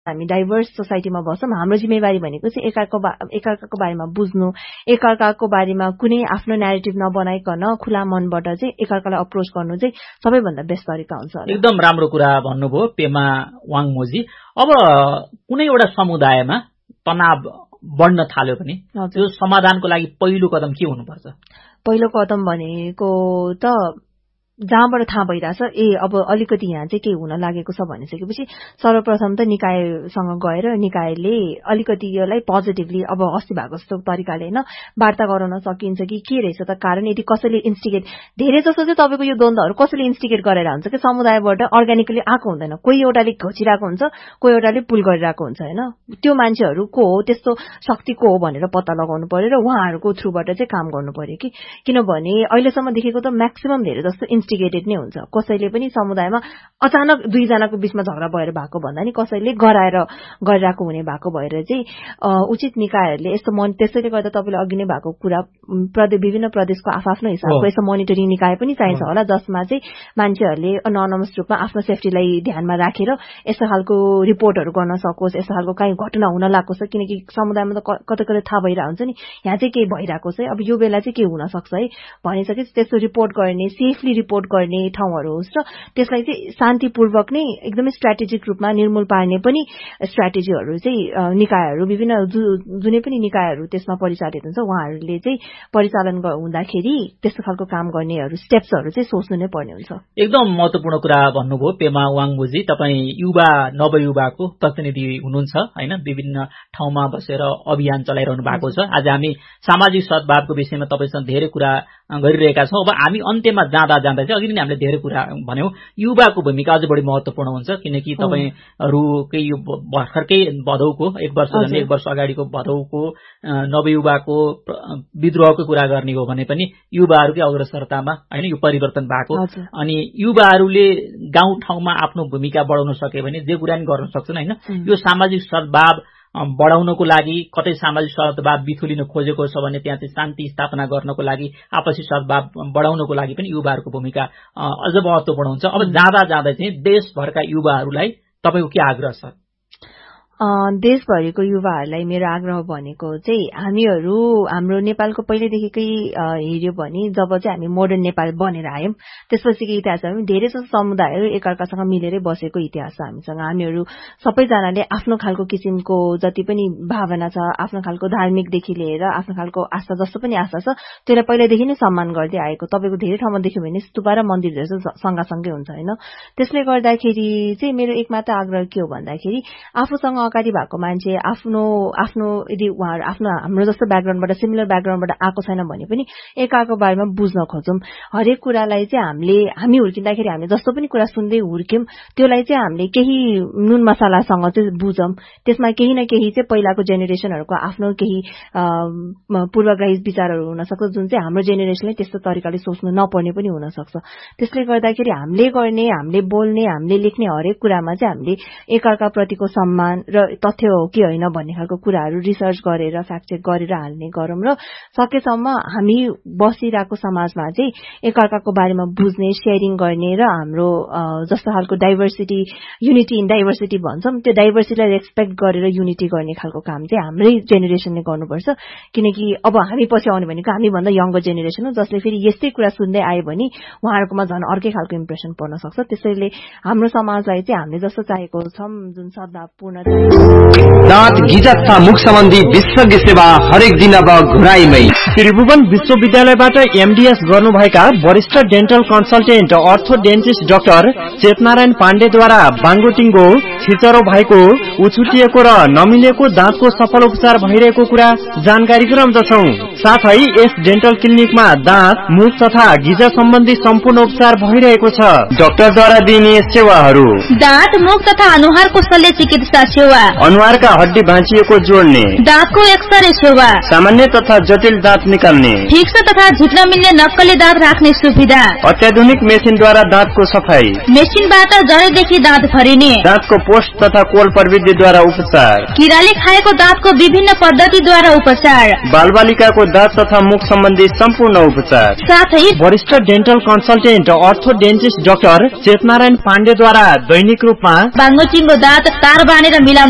हामी डाइभर्स सोसाइटीमा बस्छौं हाम्रो जिम्मेवारी भनेको चाहिँ एकअर्काको बारेमा बुझ्नु एकअर्काको बारेमा कुनै आफ्नो न्यारेटिभ नबनाइकन खुला मनबाट चाहिँ एकअर्कालाई अप्रोच गर्नु चाहिँ सबैभन्दा बेस्ट तरिका हुन्छ। एकदम राम्रो कुरा भन्नुभयो पेमा वाङमोजी। अब कुनै एउटा समुदायमा तनाव बढ्न थाल्यो भने त्यो समाधानको लागि पहिलो कदम के हुनुपर्छ? पहिलो कदम भनेको त जहाँबाट थाहा भइरहेछ अब अलिकति यहाँ चाहिँ केही हुन लागेको छ भनिसकेपछि सर्वप्रथम त निकायसँग गएर निकायले अलिकति यसलाई पोजिटिभली अब अस्ति भएको जस्तो तरिकाले हैन वार्ता गराउन सकिन्छ कि के रहेछ त कारण यदि कसैले इन्स्टिगेट धेरै जसो चाहिँ तपाईको यो द्वन्द्वहरु कसैले इन्स्टिगेट गरेर हुन्छ कि समुदायबाट अर्ग्यानिकली आएको हुँदैन कोही एउटाले घोचिरहेको हुन्छ कोही एउटाले पुल गरिरहेको हुन्छ हैन त्यो मान्छेहरु को हो त्यस्तो शक्ति को हो भनेर पत्ता लगाउनु पर्यो र उहाँहरुको थ्रुबाट चाहिँ काम गर्नु पर्यो कि किनभने अहिलेसम्म देखेको त म्याक्सिमम धेरै जस्तो इन्स्टिगेटेड नै हुन्छ कसैले पनि समुदायमा अचानक दुई जनाको बीचमा झगडा भएर भएको भन्दा नि कसैले गराएर गरिरहेको हुने भएको भएर चाहिँ उचित निकायहरुले यस्तो त्यसैले गर्दा तपाईले अघि नै भएको कुरा विभिन्न प्रदेशको आफ्नो हिसाबको यस्तो मोनिटरिङ निकाय पनि चाहिन्छ होला जसमा चाहिँ मान्छेहरुले अनोनमस रूपमा आफ्नो सेफ्टीलाई ध्यानमा राखेर यस्तो खालको रिपोर्टहरु गर्न सकोस् यस्तो खालको काई घटना हुन लागेको छ किनकि समुदायमा त कतै कतै थाहा भइरा हुन्छ नि यहाँ चाहिँ के भइराको छ अब यो बेला चाहिँ के हुन सक्छ है भनिसके त्यस्तो रिपोर्ट गर्ने सेफली रिपोर्ट गर्ने ठाउँहरु होस् र त्यसलाई चाहिँ शान्तिपूर्वक नै एकदमै स्ट्र्याटेजिक रूपमा निर्मूल पार्ने पनि स्ट्र्याटेजीहरु चाहिँ निकायहरु विभिन्न जुनै पनि निकायहरु त्यसमा परिचालित हुन्छ उहाँहरुले चाहिँ परिचालन हुँदाखेरि त्यस्तो खालको काम गर्नेहरु स्टेप्सहरु चाहिँ सोच्नु नै पर्ने हुन्छ। एकदम महत्त्वपूर्ण कुरा भन्नुभयो पेमा वाङबुजी तपाई युवा नवयुवाको प्रतिनिधि हुनुहुन्छ हैन विभिन्न ठाउँमा बसेर अभियान चलाइरहनु भएको छ। आज हामी सामाजिक सद्भावको विषयमा तपाईसँग धेरै कुरा गरिरहेका छौं। अब हामी अन्त्यमा जाँदा जाँदा चाहिँ अघि नै हामीले धेरै कुरा भन्यौं युवाको भूमिका अझ बढी महत्त्वपूर्ण हुन्छ किनकि तपाईहरुकै यो भर्खरकै भदौको एक वर्ष अगाडिको भदौको नवयुवाको विद्रोहको कुरा गर्ने हो भने पनि युवाहरुकै अग्रसरतामा हैन यो परिवर्तन भएको अनि युवाहरुले गाउँ ठाउँमा आफ्नो भूमिका बढाउन सके भने जे कुरा नि गर्न सक्छन् हैन यो सामाजिक सद्भाव बढाउनको लागि कतै सामाजिक सद्भाव बिथुलिन खोजेको छ भने त्यहाँ चाहिँ शान्ति स्थापना गर्नको लागि आपसी सद्भाव बढाउनको लागि पनि युवाहरुको भूमिका अझ महत्त्वपूर्ण हुन्छ। अब जाँदा जाँदै चाहिँ देशभरका युवाहरुलाई तपाईको के आग्रह छ? देशभरिको युवाहरुलाई मेरो आग्रह भनेको चाहिँ हामीहरु हाम्रो नेपालको पहिलेदेखिकै हेर्यो भने जब चाहिँ हामी मोडर्न नेपाल बनेर आयौं त्यसपछिको इतिहास हामी धेरै जसो समुदायहरु एकअर्कासँग मिलेरै बसेको इतिहास छ हामीसँग हामीहरु सबैजनाले आफ्नो खालको किसिमको जति पनि भावना छ आफ्नो खालको धार्मिकदेखि लिएर आफ्नो खालको आस्था जस्तो पनि आस्था छ त्यसलाई पहिलेदेखि नै सम्मान गर्दै आएको तपाईको धेरै ठाउँमा देख्यो भने स्तूपा र मन्दिर जस्तो सँगसँगै हुन्छ हैन त्यसले गर्दाखेरि चाहिँ मेरो एकमात्र आग्रह के हो भन्दाखेरि आफूसँग अगाडि भएको मान्छे आफ्नो यदि उहाँहरु आफ्नो हाम्रो जस्तो ब्याकग्राउन्डबाट सिमिलर ब्याकग्राउन्डबाट आएको छैन भने पनि एकअर्काको बारेमा बुझ्न खोजौं हरेक कुरालाई चाहिँ हामी हुर्किँदाखेरि हामीले जस्तो पनि कुरा सुन्दै हुर्क्यौं त्यसलाई चाहिँ हामीले केही नुन मसालासँग चाहिँ बुझौं त्यसमा केही न केही चाहिँ पहिलाको जेनेरेसनहरुको आफ्नो केही पूर्वग्रही विचारहरु हुन सक्छ जुन चाहिँ हाम्रो जेनेरेसनले त्यस्तो तरिकाले सोच्नु नपर्ने पनि हुन सक्छ त्यसले गर्दाखेरि हामीले गर्ने हामीले बोल्ने हामीले लेख्ने हरेक कुरामा चाहिँ हामीले एकअर्का प्रतिको सम्मान र तथ्य हो कि हैन भन्ने खालको कुराहरु रिसर्च गरेर फ्याक्ट चेक गरेर हाल्ने गरौं र सकेसम्म हामी बसिरहेको समाजमा चाहिँ एकअर्काको बारेमा बुझ्ने शेयरिङ गर्ने र हाम्रो जस्तो खालको डाइभर्सिटी युनिटी इन डाइभर्सिटी भन्छौं त्यो डाइभर्सिटीलाई रेस्पेक्ट गरेर युनिटी गर्ने खालको काम चाहिँ हाम्रै जेनेरेसनले गर्नुपर्छ किनकि अब हामी पछि आउने भनेको हामी भन्दा यंगर जेनेरेसन हो जसले फेरि यस्तै कुरा सुन्दै आए भने उहाँहरुकोमा झन् अर्कै खालको इम्प्रेसन पर्न सक्छ त्यसैले हाम्रो समाजलाई चाहिँ हामीले जस्तो चाहेको छौं जुन सद्भावपूर्ण दाँत गिजा तथा मुख सम्बन्धी विशेषज्ञ सेवा हरेक दिन अब घुराईमै त्रिभुवन विश्वविद्यालयबाट एमडीएस गर्नुभएका वरिष्ठ डेन्टल कन्सल्टेन्ट अर्थोडेन्टिस्ट डाक्टर चेतनारायण पाण्डेद्वारा बाङ्गोटिङ्गो छिचरो भएको उछुटिएको र नमिलेको दाँतको सफल उपचार भइरहेको कुरा जानकारी गराउँदछौं। साथै यस डेन्टल क्लिनिकमा दाँत मुख तथा गिजा सम्बन्धी सम्पूर्ण उपचार भइरहेको छ। डाक्टरद्वारा दिइने सेवाहरू दाँत मुख तथा अनुहारको शल्य चिकित्सा सेवा अनुहारका हड्डी भाँचिएको जोड्ने दाँतको एक्सरे सेवा सामान्य तथा जटिल दाँत निकाल्ने ठिक तथा झुट्न मिल्ने नक्कली दाँत राख्ने सुविधा अत्याधुनिक मेसिनद्वारा दाँतको सफाई मेसिनबाट जडेदेखि दाँत भरिने दाँतको पोस्ट तथा कोल प्रविधिद्वारा उपचार किराले खाएको दाँतको विभिन्न पद्धतिद्वारा उपचार बालबालिकाको दाँत तथा मुख सम्बन्धी सम्पूर्ण उपचार साथै वरिष्ठ डेन्टल कन्सल्टेन्ट अर्थोडेन्टिस्ट डाक्टर चेतनारायण पाण्डेद्वारा दैनिक रूपमा बाङ्गोटिङ्गो दाँत तार बाँधेर मिला